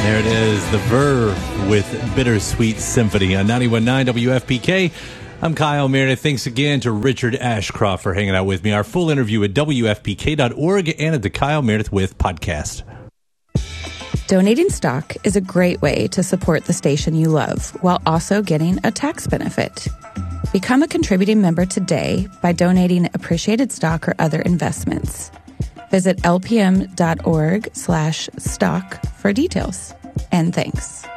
There it is, The Verve with Bittersweet Symphony on 91.9 WFPK. I'm Kyle Meredith. Thanks again to Richard Ashcroft for hanging out with me. Our full interview at WFPK.org and at the Kyle Meredith With podcast. Donating stock is a great way to support the station you love while also getting a tax benefit. Become a contributing member today by donating appreciated stock or other investments. Visit lpm.org/stock for details. And thanks.